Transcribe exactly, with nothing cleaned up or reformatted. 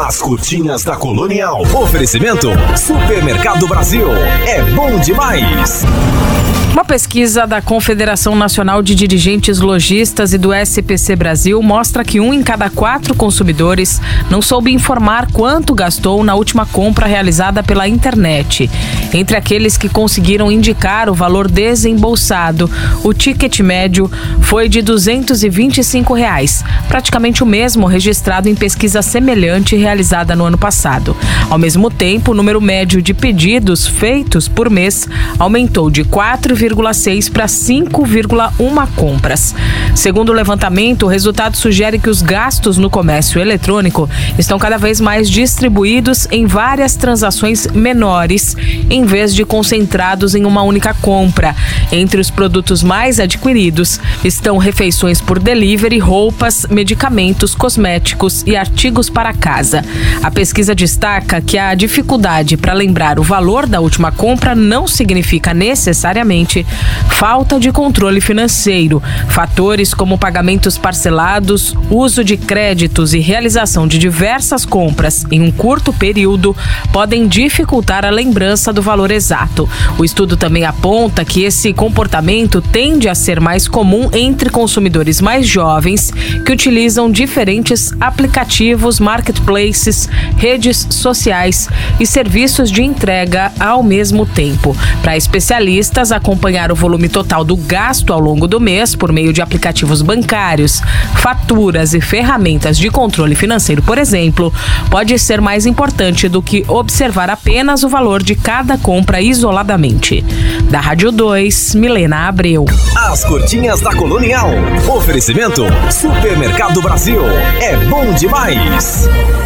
As curtinhas da Colonial. Oferecimento Supermercado Brasil. É bom demais. Uma pesquisa da Confederação Nacional de Dirigentes Lojistas e do S P C Brasil mostra que um em cada quatro consumidores não soube informar quanto gastou na última compra realizada pela internet. Entre aqueles que conseguiram indicar o valor desembolsado, o ticket médio foi de duzentos e vinte e cinco reais, praticamente o mesmo registrado em pesquisa semelhante realizada no ano passado. Ao mesmo tempo, o número médio de pedidos feitos por mês aumentou de quatro vírgula seis para cinco vírgula um compras. Segundo o levantamento, o resultado sugere que os gastos no comércio eletrônico estão cada vez mais distribuídos em várias transações menores, em vez de concentrados em uma única compra. Entre os produtos mais adquiridos estão refeições por delivery, roupas, medicamentos, cosméticos e artigos para casa. A pesquisa destaca que a dificuldade para lembrar o valor da última compra não significa necessariamente falta de controle financeiro. Fatores como pagamentos parcelados, uso de créditos e realização de diversas compras em um curto período podem dificultar a lembrança do valor exato. O estudo também aponta que esse comportamento tende a ser mais comum entre consumidores mais jovens que utilizam diferentes aplicativos, marketplaces, redes sociais e serviços de entrega ao mesmo tempo. Para especialistas, acompanhar o volume total do gasto ao longo do mês por meio de aplicativos bancários, faturas e ferramentas de controle financeiro, por exemplo, pode ser mais importante do que observar apenas o valor de cada compra isoladamente. Da Rádio dois, Milena Abreu. As curtinhas da Colonial. Oferecimento Supermercado Brasil. É bom demais.